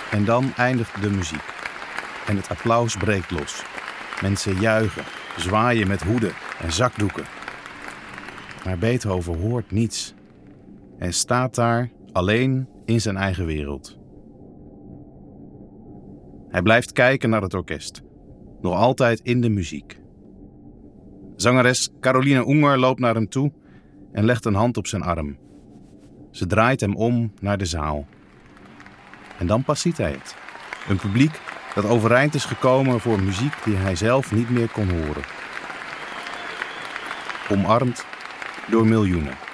En dan eindigt de muziek. En het applaus breekt los. Mensen juichen, zwaaien met hoeden en zakdoeken. Maar Beethoven hoort niets. En staat daar alleen in zijn eigen wereld. Hij blijft kijken naar het orkest. Nog altijd in de muziek. Zangeres Caroline Unger loopt naar hem toe en legt een hand op zijn arm. Ze draait hem om naar de zaal. En dan pas ziet hij het. Een publiek dat overeind is gekomen voor muziek die hij zelf niet meer kon horen. Omarmd door miljoenen.